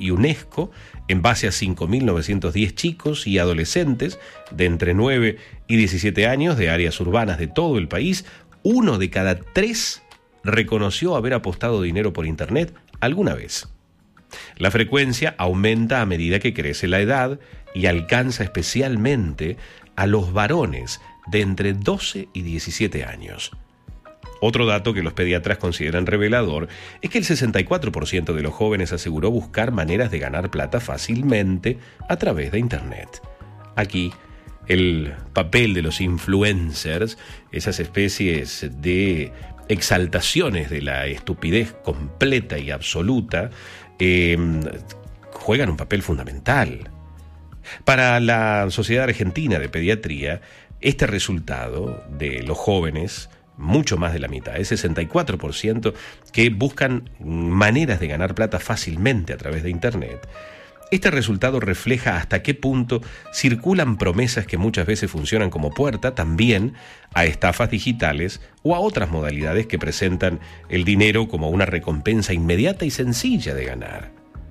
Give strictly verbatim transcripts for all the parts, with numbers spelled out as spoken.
y UNESCO, en base a cinco mil novecientos diez chicos y adolescentes de entre nueve y diecisiete años de áreas urbanas de todo el país, uno de cada tres reconoció haber apostado dinero por Internet alguna vez. La frecuencia aumenta a medida que crece la edad y alcanza especialmente a los varones de entre doce y diecisiete años. Otro dato que los pediatras consideran revelador es que el sesenta y cuatro por ciento de los jóvenes aseguró buscar maneras de ganar plata fácilmente a través de Internet. Aquí, el papel de los influencers, esas especies de exaltaciones de la estupidez completa y absoluta, eh, juegan un papel fundamental. Para la Sociedad Argentina de Pediatría, este resultado de los jóvenes, mucho más de la mitad, es sesenta y cuatro por ciento que buscan maneras de ganar plata fácilmente a través de Internet. Este resultado refleja hasta qué punto circulan promesas que muchas veces funcionan como puerta también a estafas digitales o a otras modalidades que presentan el dinero como una recompensa inmediata y sencilla de ganar.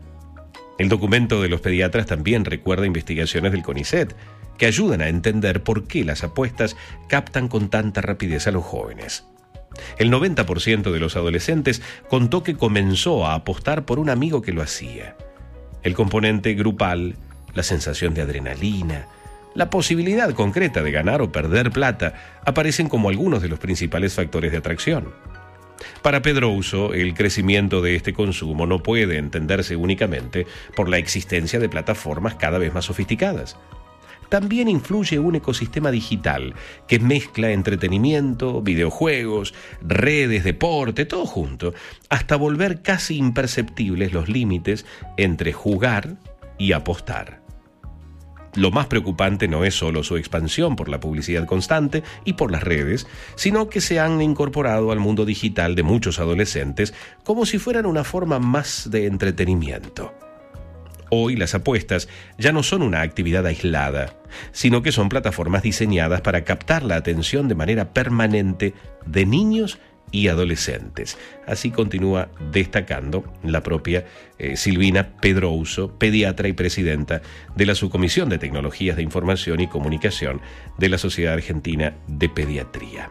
El documento de los pediatras también recuerda investigaciones del CONICET que ayudan a entender por qué las apuestas captan con tanta rapidez a los jóvenes. El noventa por ciento de los adolescentes contó que comenzó a apostar por un amigo que lo hacía. El componente grupal, la sensación de adrenalina, la posibilidad concreta de ganar o perder plata aparecen como algunos de los principales factores de atracción. Para Pedrouso, el crecimiento de este consumo no puede entenderse únicamente por la existencia de plataformas cada vez más sofisticadas. También influye un ecosistema digital que mezcla entretenimiento, videojuegos, redes, deporte, todo junto, hasta volver casi imperceptibles los límites entre jugar y apostar. Lo más preocupante no es solo su expansión por la publicidad constante y por las redes, sino que se han incorporado al mundo digital de muchos adolescentes como si fueran una forma más de entretenimiento. Hoy las apuestas ya no son una actividad aislada, sino que son plataformas diseñadas para captar la atención de manera permanente de niños y adolescentes. Así continúa destacando la propia eh, Silvina Pedrouso, pediatra y presidenta de la Subcomisión de Tecnologías de Información y Comunicación de la Sociedad Argentina de Pediatría.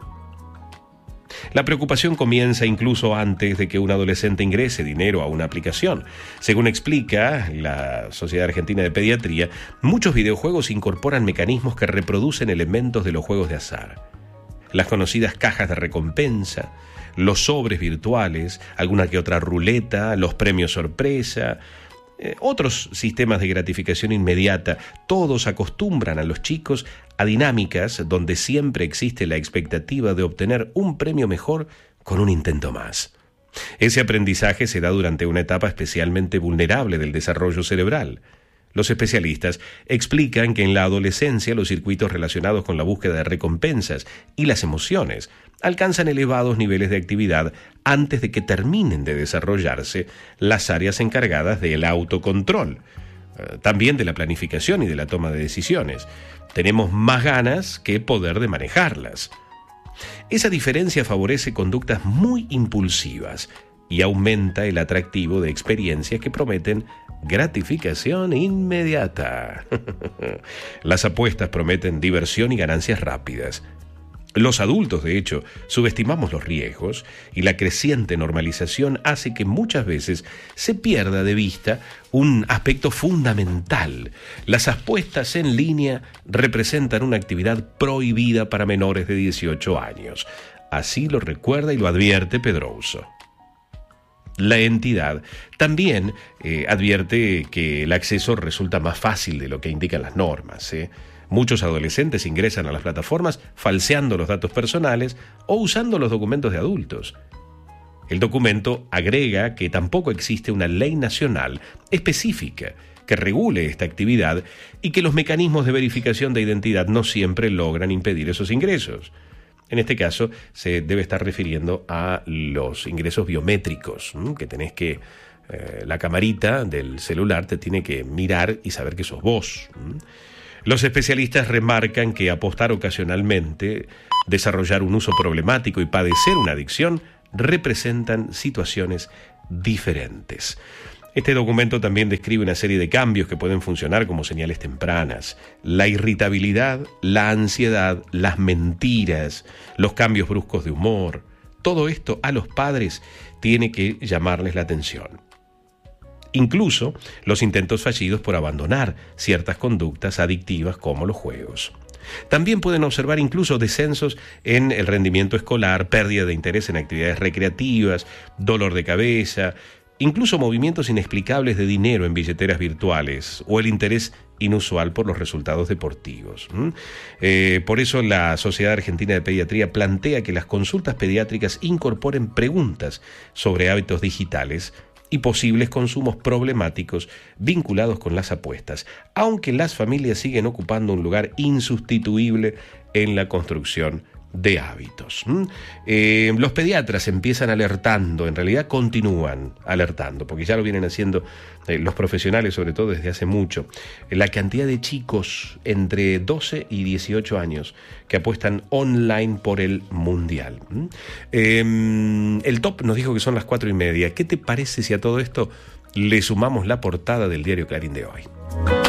La preocupación comienza incluso antes de que un adolescente ingrese dinero a una aplicación. Según explica la Sociedad Argentina de Pediatría, muchos videojuegos incorporan mecanismos que reproducen elementos de los juegos de azar. Las conocidas cajas de recompensa, los sobres virtuales, alguna que otra ruleta, los premios sorpresa, eh, otros sistemas de gratificación inmediata, todos acostumbran a los chicos a dinámicas donde siempre existe la expectativa de obtener un premio mejor con un intento más. Ese aprendizaje se da durante una etapa especialmente vulnerable del desarrollo cerebral. Los especialistas explican que en la adolescencia los circuitos relacionados con la búsqueda de recompensas y las emociones alcanzan elevados niveles de actividad antes de que terminen de desarrollarse las áreas encargadas del autocontrol, también de la planificación y de la toma de decisiones. Tenemos más ganas que poder de manejarlas. Esa diferencia favorece conductas muy impulsivas y aumenta el atractivo de experiencias que prometen gratificación inmediata. Las apuestas prometen diversión y ganancias rápidas. Los adultos, de hecho, subestimamos los riesgos y la creciente normalización hace que muchas veces se pierda de vista un aspecto fundamental. Las apuestas en línea representan una actividad prohibida para menores de dieciocho años. Así lo recuerda y lo advierte Pedrouso. La entidad también eh, advierte que el acceso resulta más fácil de lo que indican las normas, ¿eh? Muchos adolescentes ingresan a las plataformas falseando los datos personales o usando los documentos de adultos. El documento agrega que tampoco existe una ley nacional específica que regule esta actividad y que los mecanismos de verificación de identidad no siempre logran impedir esos ingresos. En este caso, se debe estar refiriendo a los ingresos biométricos, ¿m? que tenés que, eh, la camarita del celular te tiene que mirar y saber que sos vos. ¿m? Los especialistas remarcan que apostar ocasionalmente, desarrollar un uso problemático y padecer una adicción representan situaciones diferentes. Este documento también describe una serie de cambios que pueden funcionar como señales tempranas. La irritabilidad, la ansiedad, las mentiras, los cambios bruscos de humor. Todo esto a los padres tiene que llamarles la atención. Incluso los intentos fallidos por abandonar ciertas conductas adictivas como los juegos. También pueden observar incluso descensos en el rendimiento escolar, pérdida de interés en actividades recreativas, dolor de cabeza, incluso movimientos inexplicables de dinero en billeteras virtuales o el interés inusual por los resultados deportivos. ¿Mm? Eh, por eso la Sociedad Argentina de Pediatría plantea que las consultas pediátricas incorporen preguntas sobre hábitos digitales y posibles consumos problemáticos vinculados con las apuestas, aunque las familias siguen ocupando un lugar insustituible en la construcción de hábitos. ¿Mm? Eh, los pediatras empiezan alertando, en realidad continúan alertando, porque ya lo vienen haciendo eh, los profesionales, sobre todo desde hace mucho, la cantidad de chicos entre doce y dieciocho años que apuestan online por el Mundial. ¿Mm? Eh, el top nos dijo que son las cuatro y media. ¿Qué te parece si a todo esto le sumamos la portada del diario Clarín de hoy?